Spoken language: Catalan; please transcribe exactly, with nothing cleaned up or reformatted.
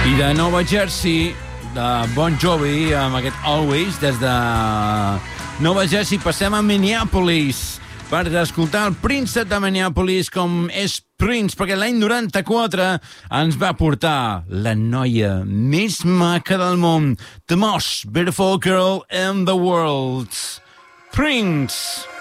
I de Nova Jersey, de Bon Jovi, amb aquest Always, des de Nova Jersey passem a Minneapolis per escoltar el príncep de Minneapolis com és Prince, perquè l'any noranta-quatre ens va portar la noia més maca del món, the most beautiful girl in the world, Prince.